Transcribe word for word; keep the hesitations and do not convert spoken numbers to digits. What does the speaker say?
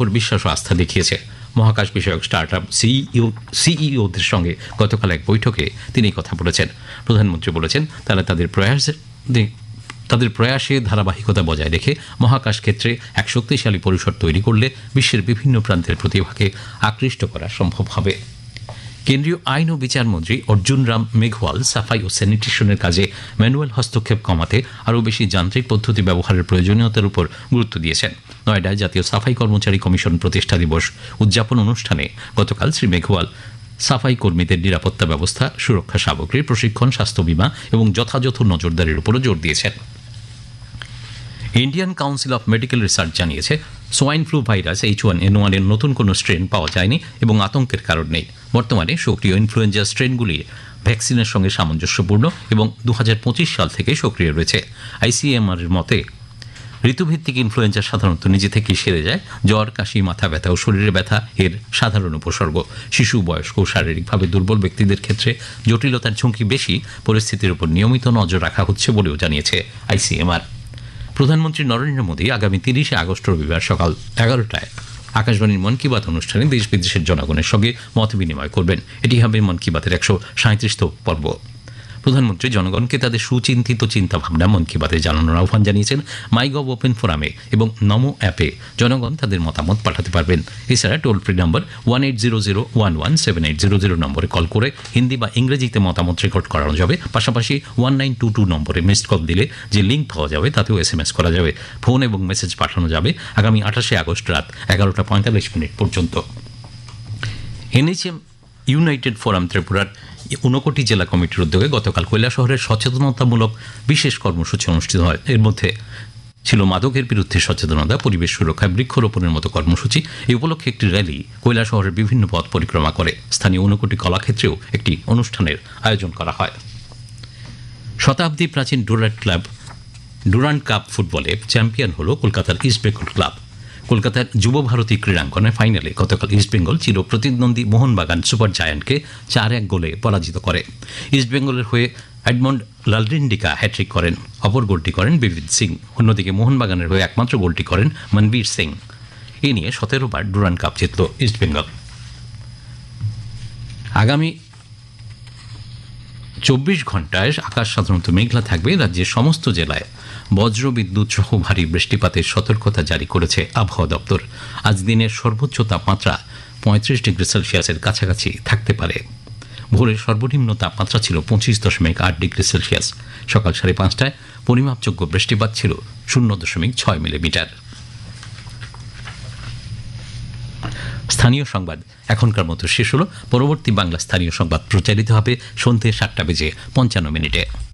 উপর বিশ্বাস ও আস্থা দেখিয়েছে। মহাকাশ বিষয়ক স্টার্টআপ সিইও সিইওদের সঙ্গে গতকাল এক বৈঠকে তিনি কথা বলেছেন। প্রধানমন্ত্রী বলেছেন, তারা তাদের প্রয়াস তাদের প্রয়াসে ধারাবাহিকতা বজায় রেখে মহাকাশ ক্ষেত্রে এক শক্তিশালী পরিসর তৈরি করলে বিশ্বের বিভিন্ন প্রান্তের প্রতিভাকে আকৃষ্ট করা সম্ভব হবে। কেন্দ্রীয় আইন ও বিচারমন্ত্রী অর্জুন রাম মেঘওয়াল সাফাই ও স্যানিটেশনের কাজে ম্যানুয়াল হস্তক্ষেপ কমাতে আরও বেশি যান্ত্রিক পদ্ধতি ব্যবহারের প্রয়োজনীয়তার উপর গুরুত্ব দিয়েছেন। নয়ডায় জাতীয় সাফাই কর্মচারী কমিশন প্রতিষ্ঠা দিবস উদযাপন অনুষ্ঠানে গতকাল শ্রী মেঘওয়াল সাফাই কর্মীদের নিরাপত্তা ব্যবস্থা, সুরক্ষা সামগ্রী, প্রশিক্ষণ, স্বাস্থ্য বীমা এবং যথাযথ নজরদারির উপরও জোর দিয়েছেন। Indian council of medical research জানিয়েছে, swine flu virus H one N one এর নতুন কোনো স্ট্রেন পাওয়া যায়নি এবং আতঙ্কের কারণ নেই। বর্তমানে সক্রিয় ইনফ্লুয়েঞ্জা স্ট্রেনগুলি ভ্যাকসিনের সঙ্গে সামঞ্জস্যপূর্ণ এবং দু হাজার পঁচিশ সাল থেকে সক্রিয় রয়েছে। আইসিএমআর এর মতে ঋতুভিত্তিক ইনফ্লুয়েঞ্জা সাধারণত নিজে থেকেই সেরে যায়। জ্বর, কাশি, মাথা ব্যথা ও শরীরে ব্যথা এর সাধারণ উপসর্গ। শিশু, বয়স্ক ও শারীরিকভাবে দুর্বল ব্যক্তিদের ক্ষেত্রে জটিলতার ঝুঁকি বেশি। পরিস্থিতির উপর নিয়মিত নজর রাখা হচ্ছে বলেও জানিয়েছে আইসিএমআর। প্রধানমন্ত্রী নরেন্দ্র মোদী আগামী তিরিশে আগস্ট রবিবার সকাল এগারোটায় আকাশবাণীর মন কি বাত অনুষ্ঠানে দেশ বিদেশের জনগণের সঙ্গে মত বিনিময় করবেন। এটি হবে মন কি বাতের একশো সাঁত্রিশতম পর্ব। প্রধানমন্ত্রী জনগণকে তাদের সুচিন্তিত চিন্তাভাবনা মন কি বাতে জানানোর আহ্বান জানিয়েছেন। মাইগভ ওপেন ফোরামে এবং নমো অ্যাপে জনগণ তাদের মতামত পাঠাতে পারবেন। এছাড়া toll free number one eight zero zero one one seven eight zero zero নম্বরে কল করে হিন্দি বা ইংরেজিতে মতামত রেকর্ড করানো যাবে। পাশাপাশি ওয়ান নাইন টু টু নম্বরে মিসড কল দিলে যে লিঙ্ক পাওয়া যাবে তাতেও এস এম এস করা যাবে। ফোন এবং মেসেজ পাঠানো যাবে আগামী আঠাশে আগস্ট রাত এগারোটা পঁয়তাল্লিশ মিনিট পর্যন্ত। এনএইচএম ইউনাইটেড ফোরাম ত্রিপুরার ঊনকোটি জেলা কমিটির উদ্যোগে গতকাল কৈলাসহরের সচেতনতামূলক বিশেষ কর্মসূচি অনুষ্ঠিত হয়। এর মধ্যে ছিল মাদকের বিরুদ্ধে সচেতনতা, পরিবেশ সুরক্ষা, বৃক্ষরোপণের মতো কর্মসূচি। এই উপলক্ষে একটি র্যালি কৈলাসহরের বিভিন্ন পথ পরিক্রমা করে। স্থানীয় ঊনকোটি কলাক্ষেত্রেও একটি অনুষ্ঠানের আয়োজন করা হয়। শতাব্দী প্রাচীন ডুরান্ট ক্লাব ডুরান্ট কাপ ফুটবলে চ্যাম্পিয়ন হল কলকাতার ইস্টবেঙ্গল ক্লাব। কলকাতার যুব ভারতী ক্রীড়াঙ্গনে ফাইনালে গতকাল ইস্টবেঙ্গল চির প্রতিদ্বন্দ্বী মোহনবাগান সুপার জায়ান্টকে চার এক গোলে পরাজিত করে। ইস্টবেঙ্গলের হয়ে এডমন্ড লালরিন্ডিকা হ্যাট্রিক করেন, অপর গোলটি করেন বিবিদ সিং। অন্যদিকে মোহনবাগানের হয়ে একমাত্র গোলটি করেন মনবীর সিং। এ নিয়ে সতেরো বার ডুরান্ট কাপ জিতল ইস্টবেঙ্গল। আগামী চব্বিশ ঘন্টায় আকাশ সাধারণত মেঘলা থাকবে। রাজ্যের সমস্ত জেলায় বজ্র বিদ্যুৎ সহ ভারী বৃষ্টিপাতের সতর্কতা জারি করেছে আবহাওয়া দপ্তর। আজ দিনের সর্বোচ্চ তাপমাত্রা পঁয়ত্রিশ ডিগ্রি সেলসিয়াসের কাছাকাছি থাকতে পারে। ভোরের সর্বনিম্ন তাপমাত্রা ছিল পঁচিশ দশমিক আট ডিগ্রি সেলসিয়াস। সকাল সাড়ে পাঁচটায় পরিমাপযোগ্য বৃষ্টিপাত ছিল শূন্য দশমিক ছয় মিলিমিটার। স্থানীয় সংবাদ এখনকার মতো শেষ হলো। পরবর্তী বাংলা স্থানীয় সংবাদ প্রচারিত হবে সন্ধ্যে সাতটা বেজে পঞ্চান্ন মিনিটে।